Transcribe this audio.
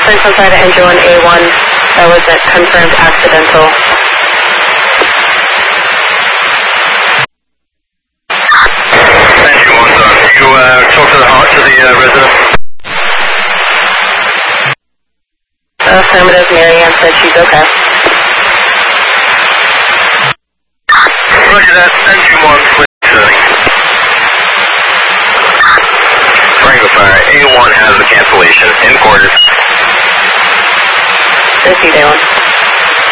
Central side of engine 1 A1. That was a confirmed accidental. Engine 1's on. You talk to the resident? Affirmative, Marianne said she's okay. Roger that. Engine 1, clear turning. Triangle Fire, A1 has a cancellation. In quarters. Proceed, A1.